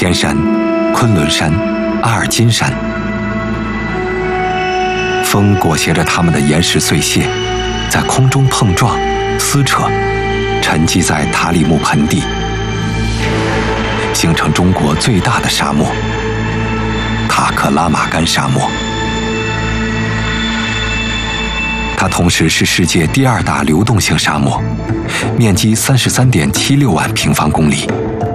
天山、昆仑山、阿尔金山。风裹挟着它们的岩石碎屑，在空中碰撞、撕扯，沉积在塔里木盆地，形成中国最大的沙漠——塔克拉玛干沙漠。它同时是世界第2大流动性沙漠，面积33.76万平方公里，